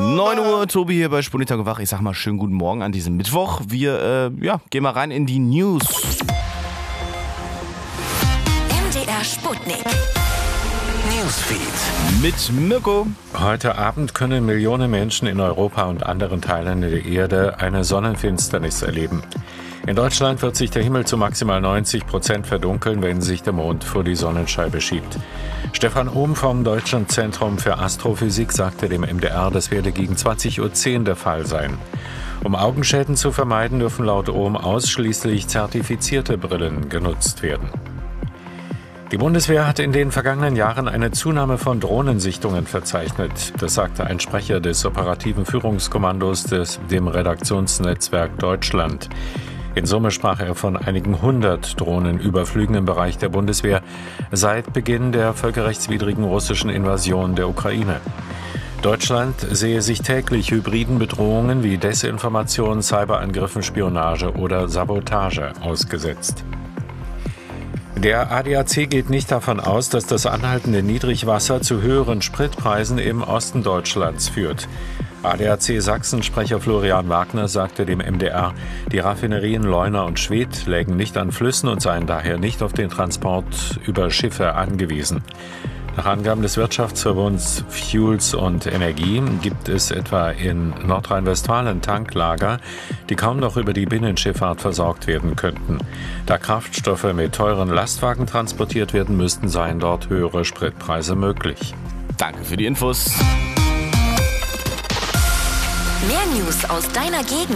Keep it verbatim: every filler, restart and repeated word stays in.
neun Uhr, Tobi hier bei Sputnik Tag und Wach. Ich sag mal schönen guten Morgen an diesem Mittwoch. Wir äh, ja, gehen mal rein in die News. M D R Sputnik. Newsfeed. Mit Mirko. Heute Abend können Millionen Menschen in Europa und anderen Teilen der Erde eine Sonnenfinsternis erleben. In Deutschland wird sich der Himmel zu maximal neunzig Prozent verdunkeln, wenn sich der Mond vor die Sonnenscheibe schiebt. Stefan Ohm vom Deutschen Zentrum für Astrophysik sagte dem M D R, das werde gegen zwanzig Uhr zehn der Fall sein. Um Augenschäden zu vermeiden, dürfen laut Ohm ausschließlich zertifizierte Brillen genutzt werden. Die Bundeswehr hat in den vergangenen Jahren eine Zunahme von Drohnensichtungen verzeichnet. Das sagte ein Sprecher des operativen Führungskommandos des, dem Redaktionsnetzwerk Deutschland. In Summe sprach er von einigen hundert Drohnenüberflügen im Bereich der Bundeswehr seit Beginn der völkerrechtswidrigen russischen Invasion der Ukraine. Deutschland sehe sich täglich hybriden Bedrohungen wie Desinformation, Cyberangriffen, Spionage oder Sabotage ausgesetzt. Der A D A C geht nicht davon aus, dass das anhaltende Niedrigwasser zu höheren Spritpreisen im Osten Deutschlands führt. A D A C-Sachsen-Sprecher Florian Wagner sagte dem M D R, die Raffinerien Leuna und Schwedt lägen nicht an Flüssen und seien daher nicht auf den Transport über Schiffe angewiesen. Nach Angaben des Wirtschaftsverbunds Fuels und Energie gibt es etwa in Nordrhein-Westfalen Tanklager, die kaum noch über die Binnenschifffahrt versorgt werden könnten. Da Kraftstoffe mit teuren Lastwagen transportiert werden müssten, seien dort höhere Spritpreise möglich. Danke für die Infos. Mehr News aus deiner Gegend